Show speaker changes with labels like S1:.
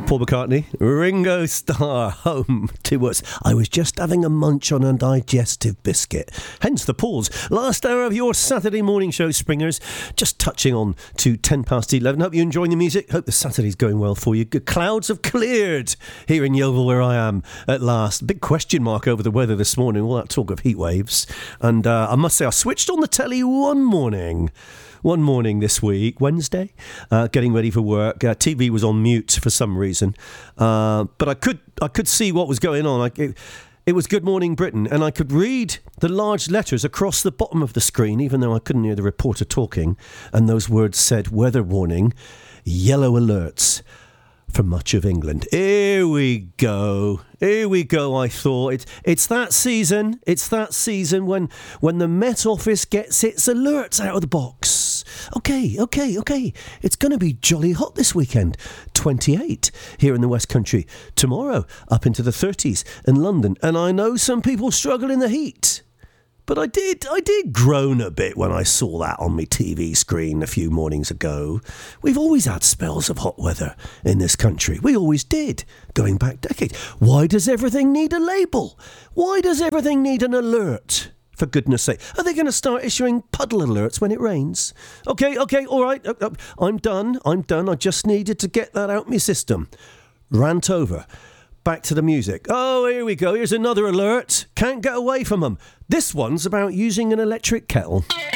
S1: Paul McCartney, Ringo Starr, home to us. I was just having a munch on a digestive biscuit. Hence the pause. Last hour of your Saturday morning show, Springers. Just touching on to 10 past 11. Hope you're enjoying the music. Hope the Saturday's going well for you. Good clouds have cleared here in Yeovil, where I am at last. Big question mark over the weather this morning. All that talk of heat waves. And I must say, I switched on the telly one morning this week, Wednesday, getting ready for work. TV was on mute for some reason, but I could see what was going on. It was Good Morning Britain, and I could read the large letters across the bottom of the screen, even though I couldn't hear the reporter talking, and those words said, weather warning, yellow alerts for much of England. Here we go, I thought. It's that season when the Met Office gets its alerts out of the box. Okay. It's going to be jolly hot this weekend. 28 here in the West Country. Tomorrow, up into the 30s in London. And I know some people struggle in the heat. But I did groan a bit when I saw that on my TV screen a few mornings ago. We've always had spells of hot weather in this country. We always did, going back decades. Why does everything need a label? Why does everything need an alert? For goodness sake. Are they going to start issuing puddle alerts when it rains? Okay, all right. I'm done. I just needed to get that out my system. Rant over. Back to the music. Oh, here we go. Here's another alert. Can't get away from them. This one's about using an electric kettle.